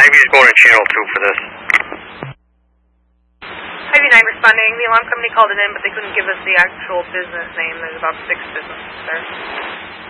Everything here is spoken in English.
maybe he's going to channel 2 for this. Ivy 9 responding. The alarm company called it in, but they couldn't give us the actual business name. There's about 6 businesses there.